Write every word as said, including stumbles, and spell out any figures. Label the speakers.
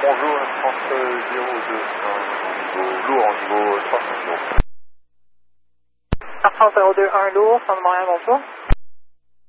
Speaker 1: Bonjour, Air France zéro deux, c'est un niveau lourd, en niveau trois cents.
Speaker 2: Air France zéro deux un lourd, fin de Montréal, bonjour.